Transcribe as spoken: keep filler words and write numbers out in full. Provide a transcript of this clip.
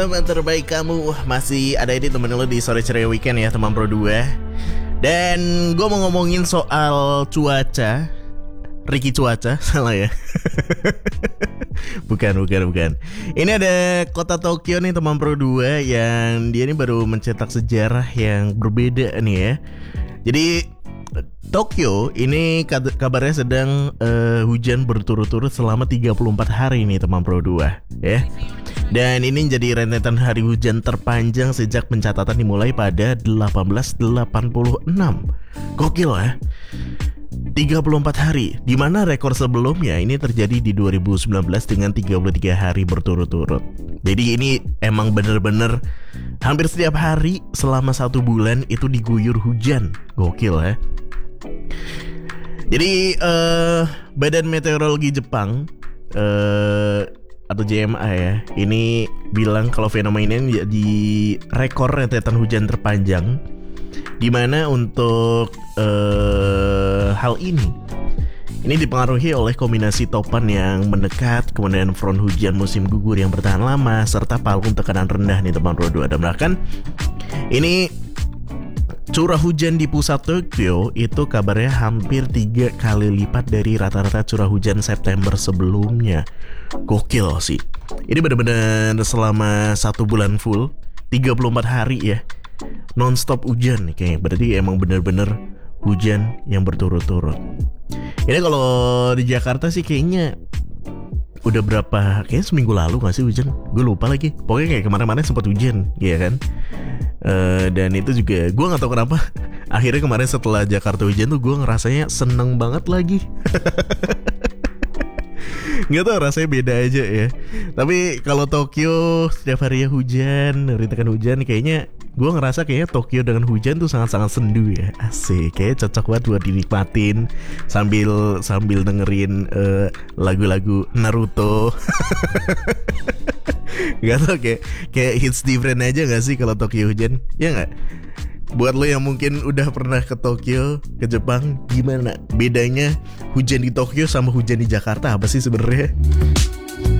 Teman terbaik kamu masih ada ini temen lo di sore ceria weekend ya teman Pro dua. Dan gue mau ngomongin soal cuaca. Ricky Cuaca, salah ya. Bukan, bukan, bukan. Ini ada kota Tokyo nih teman Pro dua, yang dia ini baru mencetak sejarah yang berbeda nih ya. Jadi Tokyo ini kabarnya sedang uh, hujan berturut-turut selama tiga puluh empat hari nih teman Pro dua ya. Dan ini jadi rentetan hari hujan terpanjang sejak pencatatan dimulai pada delapan belas delapan puluh enam. Gokil ya, tiga puluh empat hari, dimana rekor sebelumnya ini terjadi di dua ribu sembilan belas dengan tiga puluh tiga hari berturut-turut. Jadi ini emang bener-bener hampir setiap hari selama satu bulan itu diguyur hujan. Gokil ya. Jadi uh, Badan Meteorologi Jepang uh, atau J M A ya, ini bilang kalau fenomena ini menjadi rekor rentetan hujan terpanjang, dimana untuk uh, hal ini ini dipengaruhi oleh kombinasi topan yang mendekat, kemudian front hujan musim gugur yang bertahan lama, serta palung tekanan rendah nih teman Pro dua. Dan bahkan ini curah hujan di pusat Tokyo itu kabarnya hampir tiga kali lipat dari rata-rata curah hujan September sebelumnya. Gokil sih. Ini benar-benar selama satu bulan full, tiga puluh empat hari ya, non-stop hujan nih kayaknya. Berarti emang benar-benar hujan yang berturut-turut. Ini kalau di Jakarta sih kayaknya udah berapa, kayaknya seminggu lalu gak sih hujan? Gue lupa lagi. Pokoknya kayak kemarin-kemarin sempat hujan, ya kan? Uh, dan itu juga gue gak tahu kenapa akhirnya kemarin setelah Jakarta hujan tuh gue ngerasanya seneng banget lagi. Gak tau, rasanya beda aja ya. Tapi kalau Tokyo setiap harinya hujan, rintikan hujan, kayaknya gue ngerasa kayaknya Tokyo dengan hujan tuh sangat-sangat sendu ya. Asik, kayaknya cocok banget buat dinikmatin sambil sambil dengerin uh, lagu-lagu Naruto. Gak tau, kayak kayak hits different aja gak sih kalau Tokyo hujan? Ya gak? Buat lo yang mungkin udah pernah ke Tokyo, ke Jepang, gimana bedanya hujan di Tokyo sama hujan di Jakarta? Apa sih sebenarnya?